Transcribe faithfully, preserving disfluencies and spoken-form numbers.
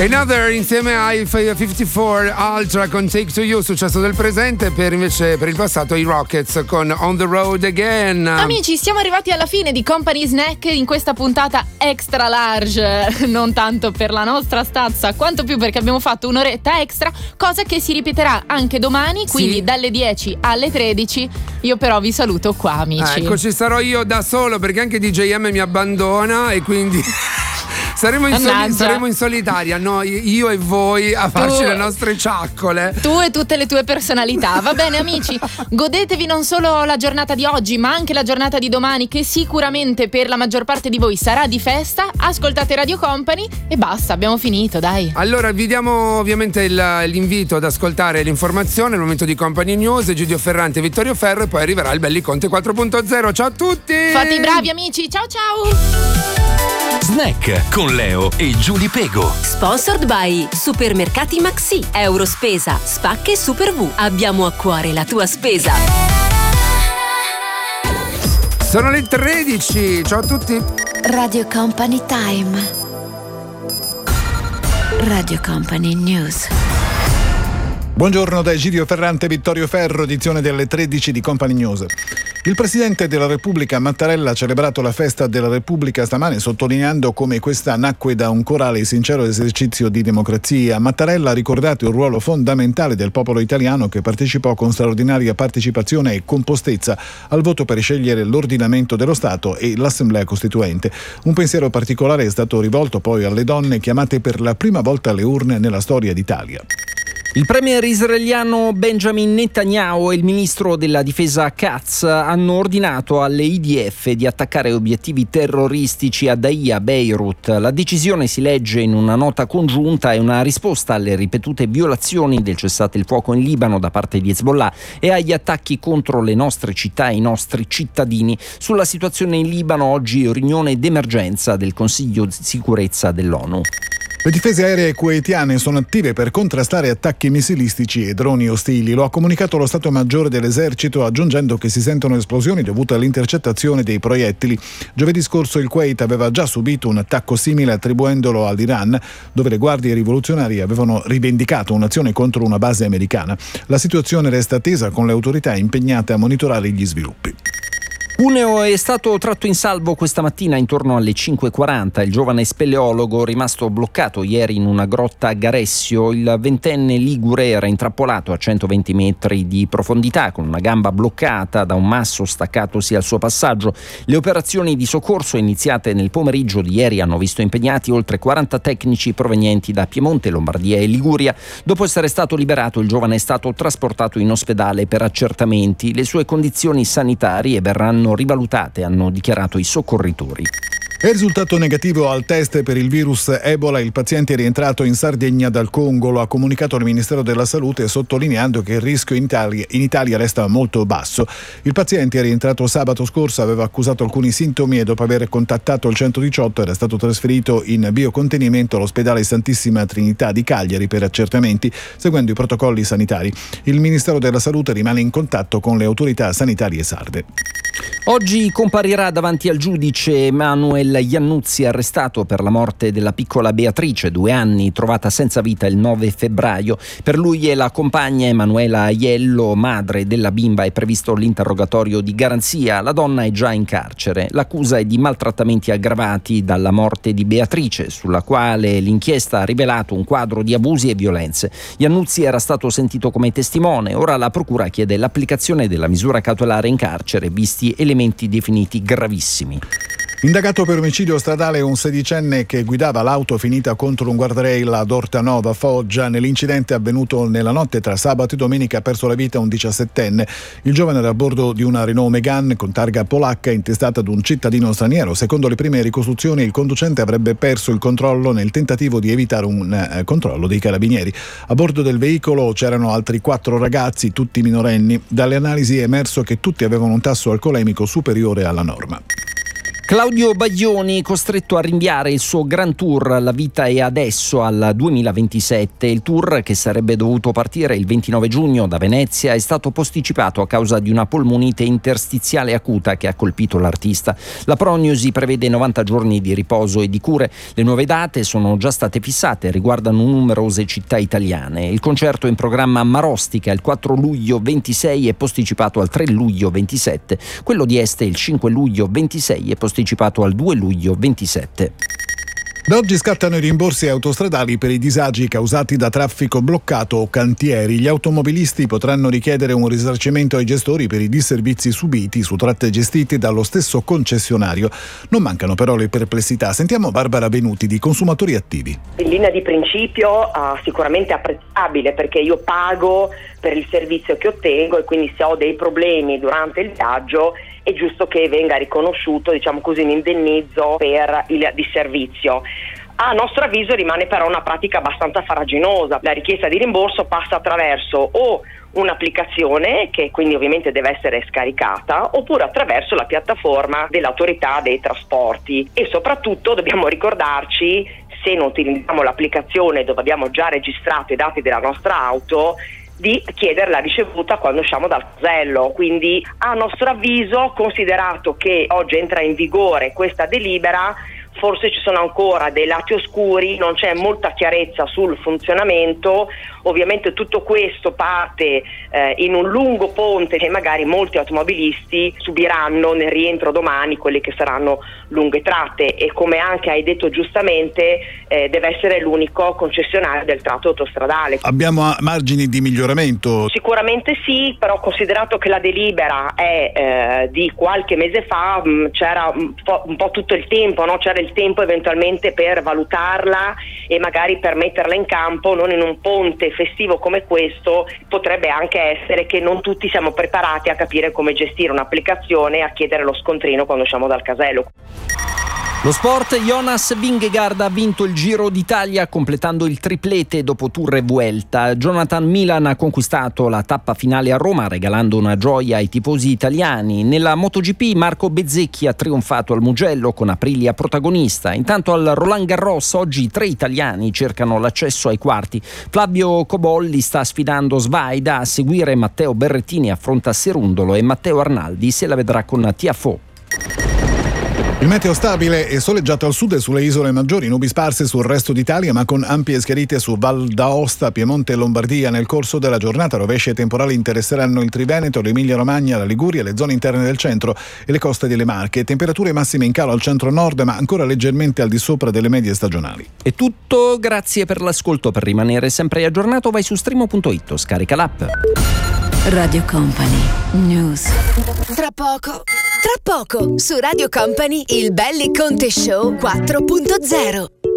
Another insieme ai cinquantaquattro Ultra con Take To You, successo del presente, per invece per il passato i Rockets con On The Road Again. Amici, siamo arrivati alla fine di Company Snack in questa puntata extra large, non tanto per la nostra stazza quanto più perché abbiamo fatto un'oretta extra, cosa che si ripeterà anche domani, quindi sì, dalle dieci alle tredici. Io però vi saluto qua, amici. Ecco, ci sarò io da solo perché anche D J M mi abbandona e quindi saremo in, soli- saremo in solitaria, noi, io e voi a farci tu, le nostre ciaccole. Tu e tutte le tue personalità. Va bene, amici, godetevi non solo la giornata di oggi ma anche la giornata di domani, che sicuramente per la maggior parte di voi sarà di festa. Ascoltate Radio Company e basta, abbiamo finito, dai. Allora vi diamo ovviamente il, l'invito ad ascoltare l'informazione, il momento di Company News, Giudio Ferrante e Vittorio Ferro, e poi arriverà il Belliconte quattro punto zero. Ciao a tutti, fate i bravi, amici, ciao ciao. Snack con Leo e Giulia Pego. Sponsored by Supermercati Maxi, Eurospesa, Spacche e Super V. Abbiamo a cuore la tua spesa. Sono le tredici, ciao a tutti. Radio Company Time. Radio Company News. Buongiorno da Egidio Ferrante e Vittorio Ferro, edizione delle tredici di Company News. Il Presidente della Repubblica Mattarella ha celebrato la festa della Repubblica stamane, sottolineando come questa nacque da un corale e sincero esercizio di democrazia. Mattarella ha ricordato il ruolo fondamentale del popolo italiano, che partecipò con straordinaria partecipazione e compostezza al voto per scegliere l'ordinamento dello Stato e l'Assemblea Costituente. Un pensiero particolare è stato rivolto poi alle donne chiamate per la prima volta alle urne nella storia d'Italia. Il premier israeliano Benjamin Netanyahu e il ministro della difesa Katz hanno ordinato alle I D F di attaccare obiettivi terroristici a Daia, Beirut. La decisione, si legge in una nota congiunta, è una risposta alle ripetute violazioni del cessate il fuoco in Libano da parte di Hezbollah e agli attacchi contro le nostre città e i nostri cittadini. Sulla situazione in Libano oggi riunione d'emergenza del Consiglio di sicurezza dell'ONU. Le difese aeree kuwaitiane sono attive per contrastare attacchi missilistici e droni ostili. Lo ha comunicato lo Stato Maggiore dell'Esercito, aggiungendo che si sentono esplosioni dovute all'intercettazione dei proiettili. Giovedì scorso il Kuwait aveva già subito un attacco simile, attribuendolo all'Iran, dove le guardie rivoluzionarie avevano rivendicato un'azione contro una base americana. La situazione resta tesa, con le autorità impegnate a monitorare gli sviluppi. Cuneo è stato tratto in salvo questa mattina intorno alle cinque e quaranta. Il giovane speleologo, rimasto bloccato ieri in una grotta a Garessio, il ventenne ligure era intrappolato a centoventi metri di profondità con una gamba bloccata da un masso staccatosi al suo passaggio. Le operazioni di soccorso iniziate nel pomeriggio di ieri hanno visto impegnati oltre quaranta tecnici provenienti da Piemonte, Lombardia e Liguria. Dopo essere stato liberato, il giovane è stato trasportato in ospedale per accertamenti. Le sue condizioni sanitarie verranno rivalutate, hanno dichiarato i soccorritori. È risultato negativo al test per il virus Ebola. Il paziente è rientrato in Sardegna dal Congo, lo ha comunicato il Ministero della Salute, sottolineando che il rischio in Italia, in Italia resta molto basso. Il paziente è rientrato sabato scorso, aveva accusato alcuni sintomi e dopo aver contattato il centodiciotto era stato trasferito in biocontenimento all'ospedale Santissima Trinità di Cagliari per accertamenti, seguendo i protocolli sanitari. Il Ministero della Salute rimane in contatto con le autorità sanitarie sarde. Oggi comparirà davanti al giudice Emanuel Iannuzzi, arrestato per la morte della piccola Beatrice, due anni, trovata senza vita il nove febbraio. Per lui e la compagna Emanuela Aiello, madre della bimba, è previsto l'interrogatorio di garanzia. La donna è già in carcere. L'accusa è di maltrattamenti aggravati dalla morte di Beatrice, sulla quale l'inchiesta ha rivelato un quadro di abusi e violenze. Iannuzzi era stato sentito come testimone. Ora la procura chiede l'applicazione della misura cautelare in carcere, visti elementi definiti gravissimi. Indagato per omicidio stradale un sedicenne che guidava l'auto finita contro un guardrail ad Ortanova, Foggia. Nell'incidente avvenuto nella notte tra sabato e domenica ha perso la vita un diciassettenne. Il giovane era a bordo di una Renault Megane con targa polacca intestata ad un cittadino straniero. Secondo le prime ricostruzioni il conducente avrebbe perso il controllo nel tentativo di evitare un eh, controllo dei carabinieri. A bordo del veicolo c'erano altri quattro ragazzi, tutti minorenni. Dalle analisi è emerso che tutti avevano un tasso alcolemico superiore alla norma. Claudio Baglioni costretto a rinviare il suo Grand Tour La vita è adesso al duemilaventisette. Il tour, che sarebbe dovuto partire il ventinove giugno da Venezia, è stato posticipato a causa di una polmonite interstiziale acuta che ha colpito l'artista. La prognosi prevede novanta giorni di riposo e di cure. Le nuove date sono già state fissate e riguardano numerose città italiane. Il concerto in programma a Marostica il quattro luglio ventisei è posticipato al tre luglio ventisette. Quello di Este il cinque luglio ventisei è posticipato posticipato al due luglio ventisette. Da oggi scattano i rimborsi autostradali per i disagi causati da traffico bloccato o cantieri. Gli automobilisti potranno richiedere un risarcimento ai gestori per i disservizi subiti su tratte gestite dallo stesso concessionario. Non mancano però le perplessità. Sentiamo Barbara Venuti di Consumatori Attivi. In linea di principio uh, sicuramente apprezzabile, perché io pago per il servizio che ottengo e quindi se ho dei problemi durante il viaggio è giusto che venga riconosciuto, diciamo così, un indennizzo per il disservizio. A nostro avviso rimane però una pratica abbastanza farraginosa. La richiesta di rimborso passa attraverso o un'applicazione, che quindi ovviamente deve essere scaricata, oppure attraverso la piattaforma dell'autorità dei trasporti. E soprattutto dobbiamo ricordarci, se non utilizziamo l'applicazione dove abbiamo già registrato i dati della nostra auto, di chiedere la ricevuta quando usciamo dal casello. Quindi a nostro avviso, considerato che oggi entra in vigore questa delibera, forse ci sono ancora dei lati oscuri, non c'è molta chiarezza sul funzionamento. Ovviamente tutto questo parte eh, in un lungo ponte che magari molti automobilisti subiranno nel rientro domani, quelle che saranno lunghe tratte, e come anche hai detto giustamente eh, deve essere l'unico concessionario del tratto autostradale. Abbiamo margini di miglioramento? Sicuramente sì, però considerato che la delibera è eh, di qualche mese fa, mh, c'era un po', un po' tutto il tempo, no? C'era il tempo eventualmente per valutarla e magari per metterla in campo, non in un ponte festivo come questo. Potrebbe anche essere che non tutti siamo preparati a capire come gestire un'applicazione e a chiedere lo scontrino quando usciamo dal casello. Lo sport, Jonas Vingegaard ha vinto il Giro d'Italia completando il triplete dopo Tour e Vuelta. Jonathan Milan ha conquistato la tappa finale a Roma regalando una gioia ai tifosi italiani. Nella MotoGP Marco Bezzecchi ha trionfato al Mugello con Aprilia protagonista. Intanto al Roland Garros oggi tre italiani cercano l'accesso ai quarti. Flavio Cobolli sta sfidando Svaida, a seguire Matteo Berrettini affronta Serundolo e Matteo Arnaldi se la vedrà con Tiafoe. Il meteo stabile e soleggiato al sud e sulle isole maggiori, nubi sparse sul resto d'Italia ma con ampie schiarite su Val d'Aosta, Piemonte e Lombardia. Nel corso della giornata rovesci e temporali interesseranno il Triveneto, l'Emilia Romagna, la Liguria, le zone interne del centro e le coste delle Marche. Temperature massime in calo al centro-nord ma ancora leggermente al di sopra delle medie stagionali. È tutto, grazie per l'ascolto. Per rimanere sempre aggiornato vai su streamo punto it o scarica l'app. Radio Company News. Tra poco, tra poco su Radio Company il Belli Conte Show quattro punto zero.